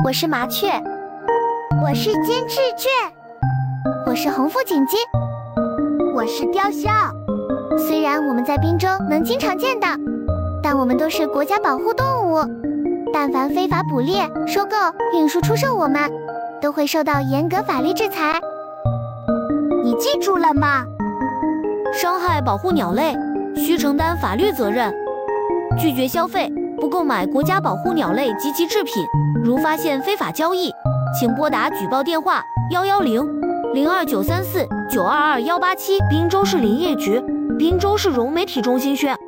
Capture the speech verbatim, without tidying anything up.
我是麻雀， 我是金翅雀， 我是红腹锦鸡， 我是雕鸮。 虽然我们在滨州能经常见到，但我们都是国家保护动物。但凡非法捕猎、收购、运输、出售我们，都会受到严格法律制裁。 你记住了吗？ 伤害保护鸟类，需承担法律责任。拒绝消费，不购买国家保护鸟类及其制品。如发现非法交易，请拨打举报电话幺幺零零二九三四九二二幺八七，滨州市林业局，滨州市融媒体中心宣。